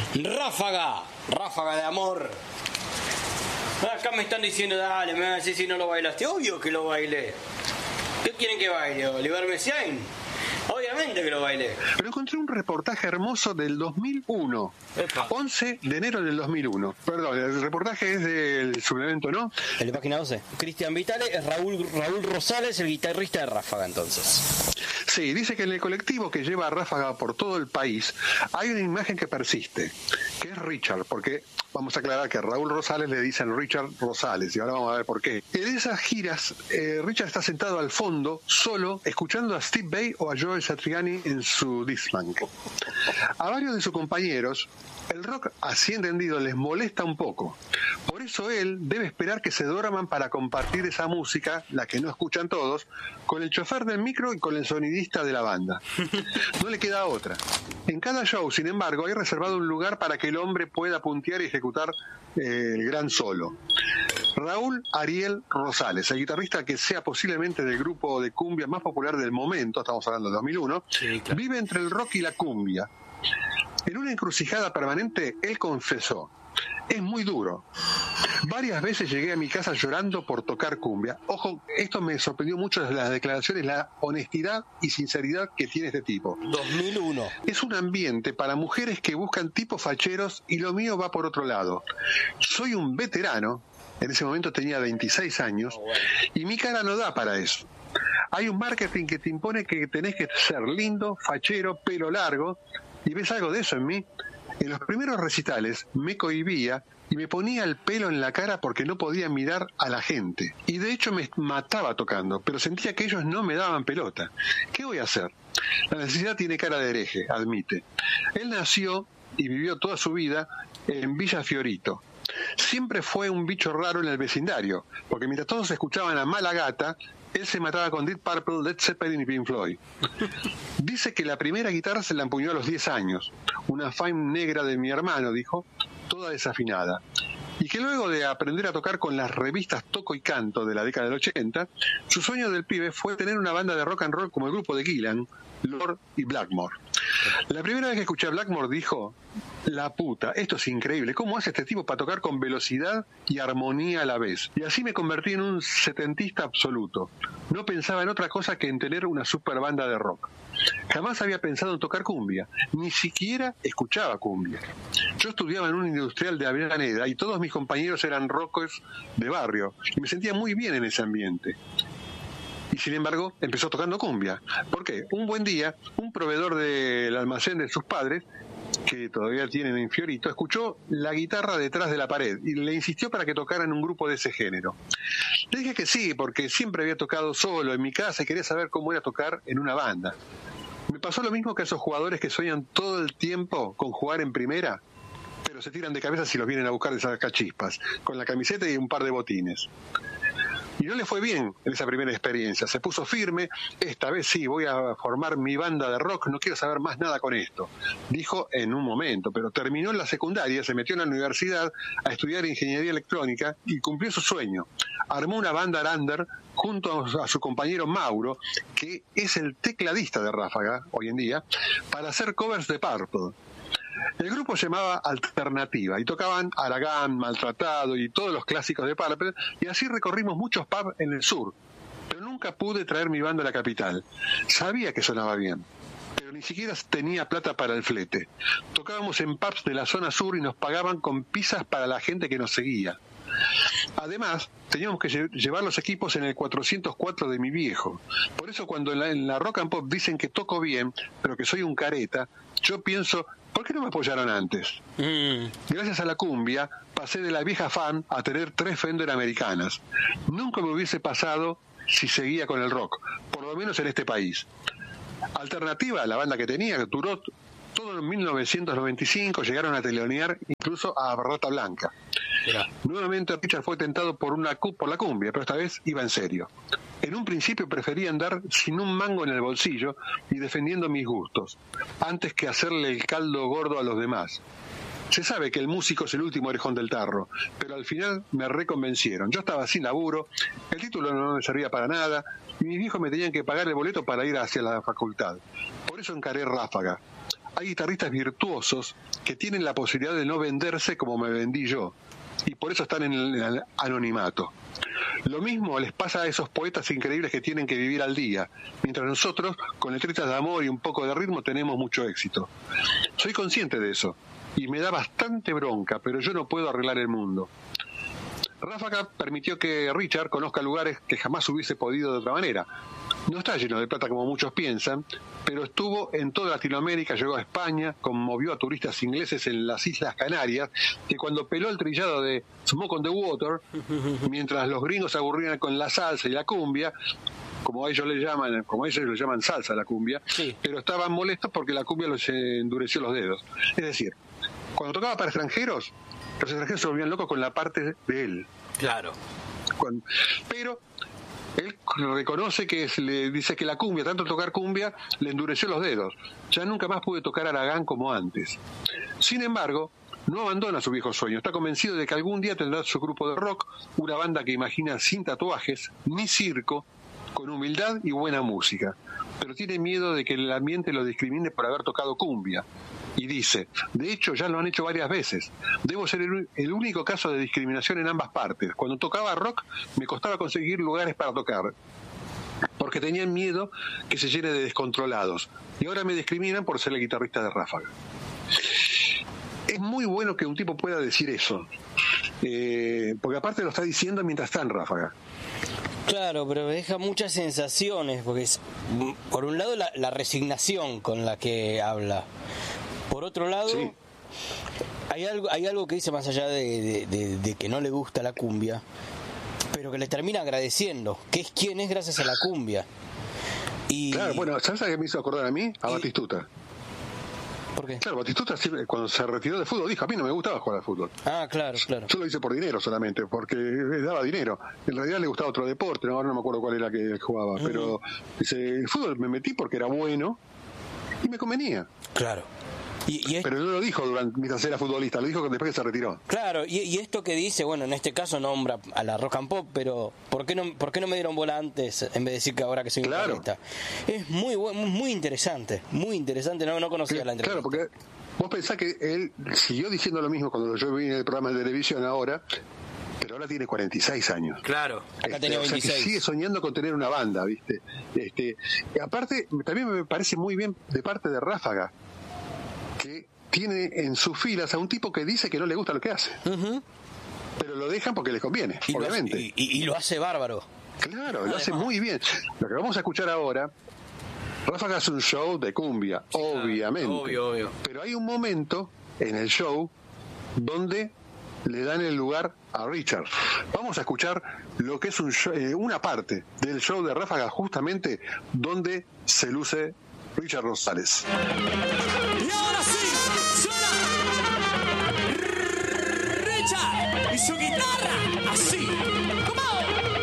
Ráfaga, ráfaga de amor. Acá me están diciendo, dale, me van a decir si no lo bailaste. Obvio que lo bailé. ¿Qué quieren que baile? ¿Oliver Messiaen? Obviamente que lo bailé. Pero encontré un reportaje hermoso del 2001. Epa. 11 de enero del 2001. Perdón, el reportaje es del suplemento, ¿no? El de página 12. Cristian Vitale es Raúl Rosales, el guitarrista de Ráfaga, entonces. Sí, dice que en el colectivo que lleva a Ráfaga por todo el país hay una imagen que persiste, que es Richard, porque vamos a aclarar que a Raúl Rosales le dicen Richard Rosales, y ahora vamos a ver por qué. En esas giras, Richard está sentado al fondo, solo, escuchando a Steve Vai o a Joe Satriani en su Discman. A varios de sus compañeros, el rock así entendido les molesta un poco. Por eso él debe esperar que se duerman para compartir esa música, la que no escuchan todos, con el chofer del micro y con el sonidista de la banda. No le queda otra. En cada show, sin embargo, hay reservado un lugar para que el hombre pueda puntear y ejecutar el gran solo. Raúl Ariel Rosales, el guitarrista que sea posiblemente del grupo de cumbia más popular del momento, estamos hablando del 2001, sí, claro, vive entre el rock y la cumbia. En una encrucijada permanente, él confesó: es muy duro. Varias veces llegué a mi casa llorando por tocar cumbia. Ojo, esto me sorprendió mucho de las declaraciones, la honestidad y sinceridad que tiene este tipo. 2001. Es un ambiente para mujeres que buscan tipos facheros y lo mío va por otro lado. Soy un veterano, en ese momento tenía 26 años, y mi cara no da para eso. Hay un marketing que te impone que tenés que ser lindo, fachero, pelo largo, y ves algo de eso en mí. En los primeros recitales me cohibía y me ponía el pelo en la cara porque no podía mirar a la gente. Y de hecho me mataba tocando, pero sentía que ellos no me daban pelota. ¿Qué voy a hacer? La necesidad tiene cara de hereje, admite. Él nació y vivió toda su vida en Villa Fiorito. Siempre fue un bicho raro en el vecindario, porque mientras todos escuchaban a Mala Gata, él se mataba con Deep Purple, Led Zeppelin y Pink Floyd. Dice que la primera guitarra se la empuñó a los 10 años. Una Fine negra de mi hermano, dijo, toda desafinada. Y que luego de aprender a tocar con las revistas Toco y Canto de la década del 80, su sueño del pibe fue tener una banda de rock and roll como el grupo de Gillan, Lord y Blackmore. La primera vez que escuché a Blackmore dijo: la puta, esto es increíble, ¿cómo hace este tipo para tocar con velocidad y armonía a la vez? Y así me convertí en un setentista absoluto. No pensaba en otra cosa que en tener una super banda de rock. Jamás había pensado en tocar cumbia, ni siquiera escuchaba cumbia. Yo estudiaba en un industrial de Avellaneda y todos mis compañeros eran rockers de barrio, y me sentía muy bien en ese ambiente. Y sin embargo, empezó tocando cumbia. ¿Por qué? Un buen día, un proveedor del almacén de sus padres, que todavía tienen en Fiorito, escuchó la guitarra detrás de la pared y le insistió para que tocara en un grupo de ese género. Le dije que sí, porque siempre había tocado solo en mi casa y quería saber cómo era tocar en una banda. Me pasó lo mismo que a esos jugadores que sueñan todo el tiempo con jugar en primera, pero se tiran de cabeza si los vienen a buscar de sacachispas, con la camiseta y un par de botines. Y no le fue bien en esa primera experiencia. Se puso firme: esta vez sí, voy a formar mi banda de rock, no quiero saber más nada con esto, dijo en un momento. Pero terminó en la secundaria, se metió en la universidad a estudiar ingeniería electrónica y cumplió su sueño. Armó una banda under junto a su compañero Mauro, que es el tecladista de Ráfaga hoy en día, para hacer covers de Purple. El grupo se llamaba Alternativa y tocaban Aragán, Maltratado y todos los clásicos de Purple, y así recorrimos muchos pubs en el sur. Pero nunca pude traer mi banda a la capital. Sabía que sonaba bien, pero ni siquiera tenía plata para el flete. Tocábamos en pubs de la zona sur y nos pagaban con pizzas para la gente que nos seguía. Además, teníamos que llevar los equipos en el 404 de mi viejo. Por eso cuando en la Rock and Pop dicen que toco bien, pero que soy un careta, yo pienso: ¿por qué no me apoyaron antes? Gracias a la cumbia, pasé de la vieja fan a tener 3 Fender americanas. Nunca me hubiese pasado si seguía con el rock, por lo menos en este país. Alternativa, la banda que tenía, que duró todo en 1995, llegaron a telonear incluso a Rata Blanca. Mira. Nuevamente Richard fue tentado por la cumbia, pero esta vez iba en serio. En un principio prefería andar sin un mango en el bolsillo y defendiendo mis gustos, antes que hacerle el caldo gordo a los demás. Se sabe que el músico es el último orejón del tarro, pero al final me reconvencieron. Yo estaba sin laburo, el título no me servía para nada, y mis viejos me tenían que pagar el boleto para ir hacia la facultad. Por eso encaré Ráfaga. hay guitarristas virtuosos que tienen la posibilidad de no venderse como me vendí yo, y por eso están en el anonimato. Lo mismo les pasa a esos poetas increíbles que tienen que vivir al día, mientras nosotros, con letritas de amor y un poco de ritmo, tenemos mucho éxito. Soy consciente de eso, y me da bastante bronca, pero yo no puedo arreglar el mundo. Ráfaga permitió que Richard conozca lugares que jamás hubiese podido de otra manera. No está lleno de plata como muchos piensan, pero estuvo en toda Latinoamérica, llegó a España, conmovió a turistas ingleses en las Islas Canarias, que cuando peló el trillado de Smoke on the Water, mientras los gringos se aburrían con la salsa y la cumbia, como ellos le llaman salsa a la cumbia, sí, pero estaban molestos porque la cumbia los endureció los dedos. Es decir, cuando tocaba para extranjeros, los extranjeros se volvían locos con la parte de él. Claro. Pero él reconoce le dice que la cumbia, tanto tocar cumbia, le endureció los dedos. Ya nunca más pude tocar Aragán como antes. Sin embargo, no abandona su viejo sueño. Está convencido de que algún día tendrá su grupo de rock, una banda que imagina sin tatuajes ni circo, con humildad y buena música. Pero tiene miedo de que el ambiente lo discrimine por haber tocado cumbia. Y dice, de hecho ya lo han hecho varias veces. Debo ser el único caso de discriminación en ambas partes. Cuando tocaba rock me costaba conseguir lugares para tocar, porque tenían miedo que se llene de descontrolados. Y ahora me discriminan por ser el guitarrista de Ráfaga. Es muy bueno que un tipo pueda decir eso, porque aparte lo está diciendo mientras está en Ráfaga. Claro, pero deja muchas sensaciones, porque es, por un lado la resignación con la que habla. Por otro lado, sí, hay algo que dice más allá de que no le gusta la cumbia, pero que le termina agradeciendo, que es quien es gracias a la cumbia. Y claro, bueno, ¿sabes a qué me hizo acordar a mí? A Batistuta. ¿Por qué? Claro, Batistuta cuando se retiró de fútbol dijo, a mí no me gustaba jugar al fútbol. Ah, claro. Yo lo hice por dinero solamente, porque daba dinero. En realidad le gustaba otro deporte, ahora no me acuerdo cuál era que jugaba, pero dice, el fútbol me metí porque era bueno y me convenía. Claro. Pero no lo dijo mientras era futbolista, lo dijo después que se retiró. Claro, y esto que dice, bueno, en este caso nombra a la rock and pop, pero ¿por qué no me dieron bola antes en vez de decir que ahora que soy un futbolista? Es muy interesante, no conocía la entrevista. Claro, porque vos pensás que él siguió diciendo lo mismo cuando yo vi en el programa de televisión ahora, pero ahora tiene 46 años. Claro, acá tenía 26. O sea que sigue soñando con tener una banda, ¿viste? Y aparte, también me parece muy bien de parte de Ráfaga, que tiene en sus filas a un tipo que dice que no le gusta lo que hace. Uh-huh. Pero lo dejan porque les conviene, obviamente. Y lo hace bárbaro. Claro, lo hace muy bien. Lo que vamos a escuchar ahora, Ráfaga hace un show de cumbia, sí, obviamente. Obvio. Pero hay un momento en el show donde le dan el lugar a Richard. Vamos a escuchar lo que es un show, una parte del show de Ráfaga, justamente donde se luce Richard Rosales. Y ahora sí, suena Richard y su guitarra, así. ¡Come on!